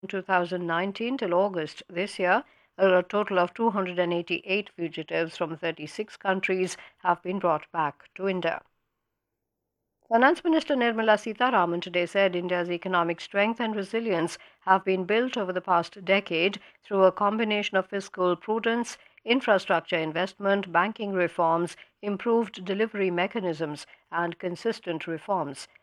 2019 till August this year, a total of 288 fugitives from 36 countries have been brought back to India. Finance Minister Nirmala Sitharaman today said India's economic strength and resilience have been built over the past decade through a combination of fiscal prudence, infrastructure investment, banking reforms, improved delivery mechanisms, and consistent reforms.